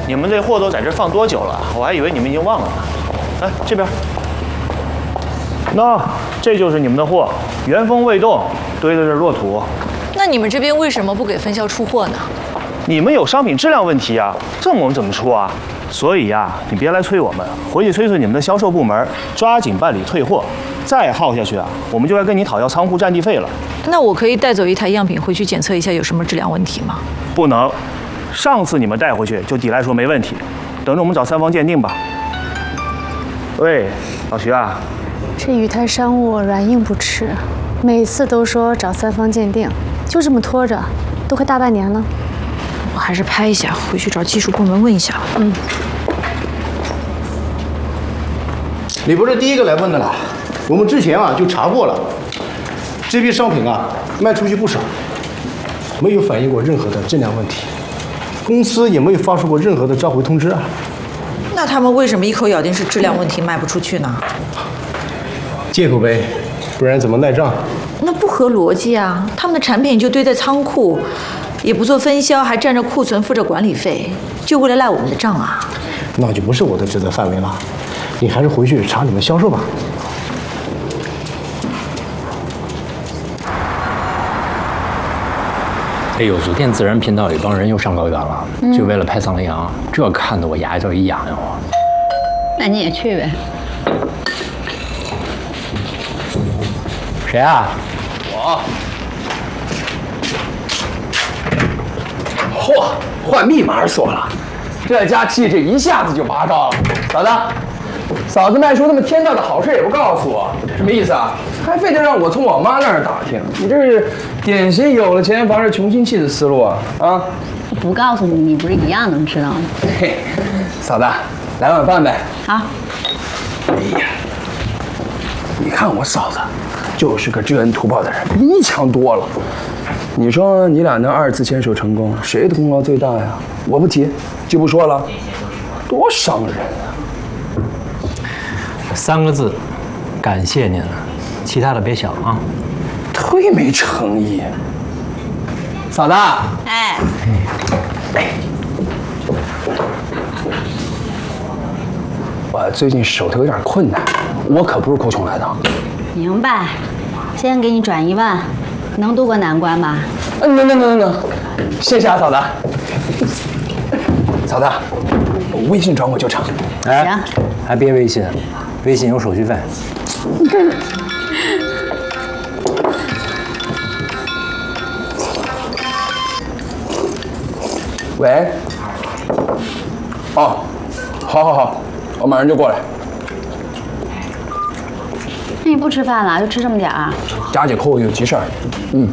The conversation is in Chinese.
你们这货都在这放多久了？我还以为你们已经忘了呢。来这边。那这就是你们的货，原封未动，堆在这落土。 那你们这边为什么不给分销出货呢？ 你们有商品质量问题啊，这我们怎么出啊？所以呀，你别来催我们，回去催催你们的销售部门，抓紧办理退货。再耗下去啊，我们就该跟你讨要仓库占地费了。 那我可以带走一台样品回去检测一下有什么质量问题吗？ 不能，上次你们带回去就抵赖说没问题，等着我们找三方鉴定吧。喂，老徐啊， 这宇泰商务软硬不吃，每次都说找三方鉴定，就这么拖着，都快大半年了。 我还是拍一下，回去找技术部门问一下。 你不是第一个来问的了，我们之前就查过了，这批商品卖出去不少，没有反映过任何的质量问题，公司也没有发出过任何的召回通知啊。 那他们为什么一口咬定是质量问题卖不出去呢？ 借口呗，不然怎么赖账？ 那不合逻辑啊！他们的产品就堆在仓库，也不做分销，还占着库存付着管理费，就为了赖我们的账啊！ 那就不是我的职责范围了，你还是回去查你们销售吧。 哎呦，昨天自然频道有帮人又上高原了，就为了拍丧羚羊，这看得我牙就一痒痒。 那你也去呗。 谁啊？ 我。嚯，换密码锁了，这家气这一下子就拔高了。嫂子，嫂子卖出那么天大的好事也不告诉我，什么意思啊？还非得让我从我妈那儿打听，你这是典型有了钱防着穷亲戚的思路啊！啊！ 不告诉你，你不是一样能知道吗？ 嘿，嫂子，来碗饭呗。 好。 哎呀，你看我嫂子，就是个知恩图报的人，比你强多了。你说你俩能2次牵手成功，谁的功劳最大呀？我不提，就不说了，多伤人啊 ！3个字，感谢您了，其他的别想啊。 忒没诚意。嫂子， 哎， 我最近手头有点困难，我可不是哭穷来的。 明白，先给你转1万，能渡过难关吧？ 能，谢谢啊，嫂子。嫂子，微信转我就成。 哎，行，还别微信，微信有手续费。 喂。哦，好，我马上就过来。 那你不吃饭了，就吃这么点儿？ 佳姐扣我有急事儿。